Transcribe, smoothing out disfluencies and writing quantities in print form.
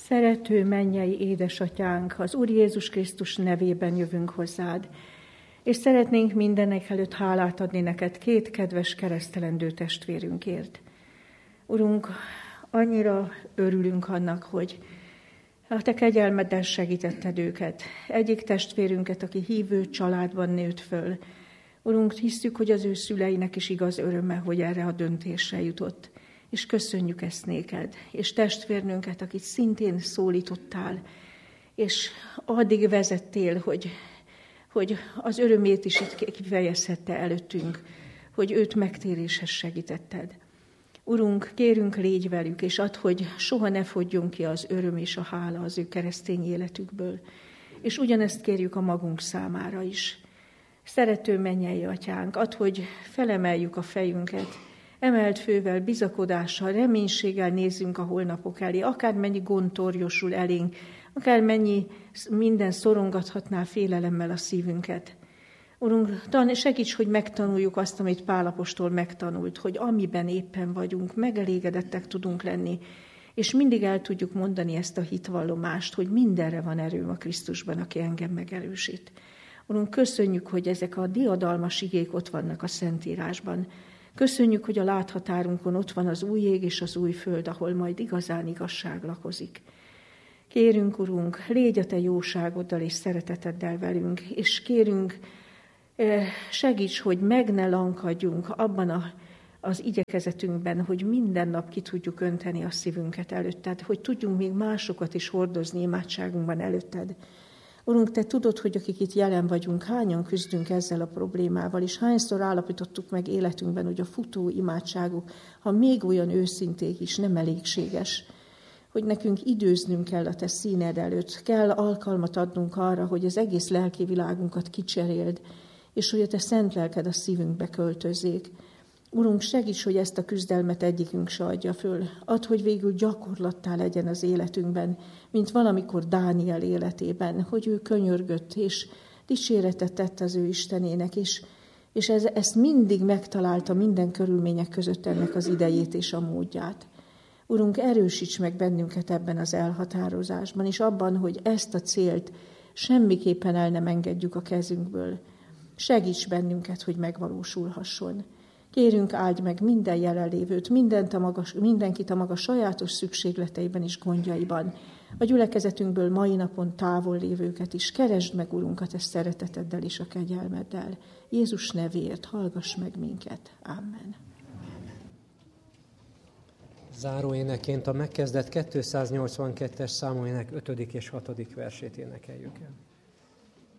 Szerető mennyei édesatyánk, az Úr Jézus Krisztus nevében jövünk hozzád, és szeretnénk mindenek előtt hálát adni neked két kedves keresztelendő testvérünkért. Urunk, annyira örülünk annak, hogy a te kegyelmeddel segítetted őket. Egyik testvérünket, aki hívő családban nőtt föl. Urunk, hiszük, hogy az ő szüleinek is igaz öröme, hogy erre a döntésre jutott. És köszönjük ezt néked. És testvérnünket, akit szintén szólítottál, és addig vezettél, hogy az örömét is itt kifejezhette előttünk, hogy őt megtéréshez segítetted. Urunk, kérünk, légy velük, és add, hogy soha ne fogjon ki az öröm és a hála az ő keresztény életükből. És ugyanezt kérjük a magunk számára is. Szerető mennyei atyánk, add, hogy felemeljük a fejünket, emelt fővel, bizakodással, reménységgel nézzünk a holnapok elé, akármennyi gond torjosul elénk, akármennyi minden szorongathatná félelemmel a szívünket. Urunk, segíts, hogy megtanuljuk azt, amit Pál apostol megtanult, hogy amiben éppen vagyunk, megelégedettek tudunk lenni, és mindig el tudjuk mondani ezt a hitvallomást, hogy mindenre van erőm a Krisztusban, aki engem megerősít. Urunk, köszönjük, hogy ezek a diadalmas igék ott vannak a Szentírásban. Köszönjük, hogy a láthatárunkon ott van az új ég és az új föld, ahol majd igazán igazság lakozik. Kérünk, Urunk, légy a te jóságoddal és szereteteddel velünk, és kérünk, segíts, hogy meg ne lankadjunk abban az igyekezetünkben, hogy minden nap ki tudjuk önteni a szívünket előtted, hogy tudjunk még másokat is hordozni imádságunkban előtted. Urunk, te tudod, hogy akik itt jelen vagyunk, hányan küzdünk ezzel a problémával, és hányszor állapítottuk meg életünkben, hogy a futó imádságuk, ha még olyan őszinték is, nem elégséges, hogy nekünk időznünk kell a te színed előtt, kell alkalmat adnunk arra, hogy az egész lelki világunkat kicseréld, és hogy a te szent lelked a szívünkbe költözzék. Urunk, segíts, hogy ezt a küzdelmet egyikünk se adja föl. Add, hogy végül gyakorlattá legyen az életünkben, mint valamikor Dániel életében, hogy ő könyörgött, és dicséretet tett az ő Istenének, és ezt mindig megtalálta minden körülmények között ennek az idejét és a módját. Urunk, erősíts meg bennünket ebben az elhatározásban, és abban, hogy ezt a célt semmiképpen el nem engedjük a kezünkből. Segíts bennünket, hogy megvalósulhasson. Kérünk, áldj meg minden jelenlévőt, mindenkit a maga sajátos szükségleteiben és gondjaiban. A gyülekezetünkből mai napon távol lévőket is. Keresd meg, Urunk, a te szereteteddel és a kegyelmeddel. Jézus nevéért hallgass meg minket. Amen. Záróéneként a megkezdett 282-es számú ének 5. és 6. versét énekeljük el.